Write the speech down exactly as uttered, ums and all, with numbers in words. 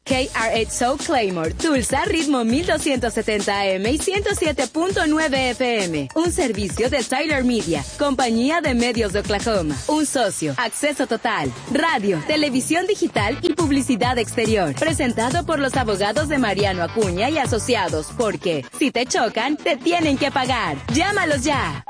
K R ocho Soul Claymore, Tulsa, ritmo mil doscientos setenta A M y ciento siete punto nueve F M. Un servicio de Tyler Media, compañía de medios de Oklahoma. Un socio, acceso total, radio, televisión digital y publicidad exterior. Presentado por los abogados de Mariano Acuña y Asociados, porque si te chocan, te tienen que pagar. Llámalos ya.